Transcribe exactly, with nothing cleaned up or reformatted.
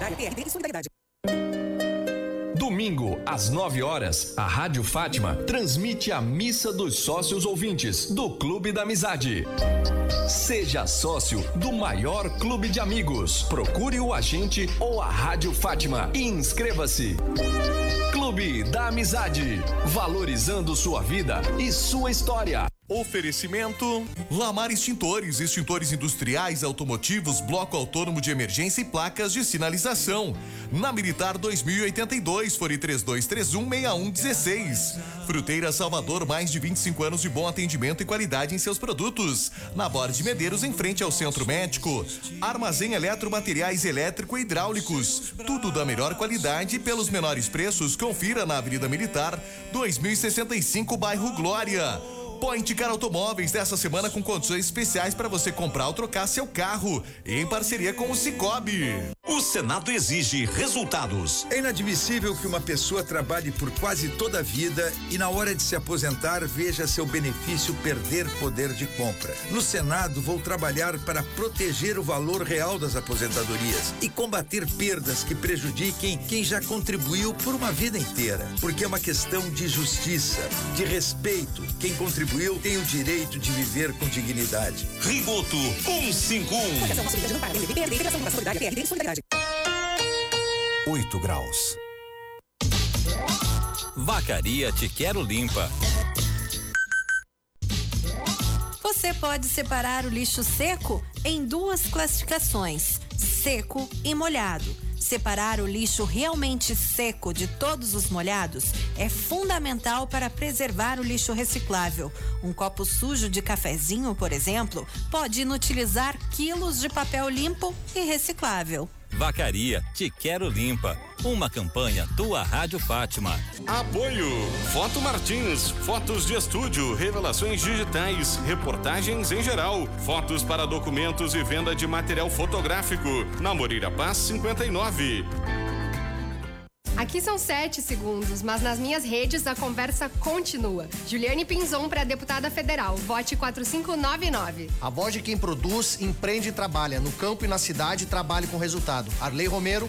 Praia, P R D e Solidariedade. Domingo, às nove horas, a Rádio Fátima transmite a Missa dos Sócios Ouvintes do Clube da Amizade. Seja sócio do maior clube de amigos. Procure o agente ou a Rádio Fátima e inscreva-se. Clube da Amizade, valorizando sua vida e sua história. Oferecimento Lamar Extintores, extintores industriais, automotivos, bloco autônomo de emergência e placas de sinalização. Na Militar dois mil e oitenta e dois, fone três dois três um, seis um um seis. Fruteira Salvador, mais de vinte e cinco anos de bom atendimento e qualidade em seus produtos. Na Borda Medeiros, em frente ao Centro Médico. Armazém Eletromateriais Elétrico e Hidráulicos. Tudo da melhor qualidade e pelos menores preços. Confira na Avenida Militar dois mil e sessenta e cinco, bairro Glória. Point Car Automóveis, dessa semana com condições especiais para você comprar ou trocar seu carro, em parceria com o Cicobi. O Senado exige resultados. É inadmissível que uma pessoa trabalhe por quase toda a vida e na hora de se aposentar veja seu benefício perder poder de compra. No Senado vou trabalhar para proteger o valor real das aposentadorias e combater perdas que prejudiquem quem já contribuiu por uma vida inteira, porque é uma questão de justiça, de respeito. Quem contribuiu tem o direito de viver com dignidade. Rigoto cento e cinquenta e um. Proteção Conselho não para P R D, Federação da Solidária, P R D e Solidariedade. oito graus. Vacaria Te Quero Limpa. Você pode separar o lixo seco em duas classificações: seco e molhado. Separar o lixo realmente seco de todos os molhados é fundamental para preservar o lixo reciclável. Um copo sujo de cafezinho, por exemplo, pode inutilizar quilos de papel limpo e reciclável. Vacaria Te Quero Limpa. Uma campanha Tua Rádio Fátima. Apoio Foto Martins, fotos de estúdio, revelações digitais, reportagens em geral, fotos para documentos e venda de material fotográfico. Na Moreira Paz cinquenta e nove. Aqui são sete segundos, mas nas minhas redes a conversa continua. Juliane Pinzon para deputada federal. Vote quatro cinco nove nove. A voz de quem produz, empreende e trabalha. No campo e na cidade, trabalhe com resultado. Arley Romero,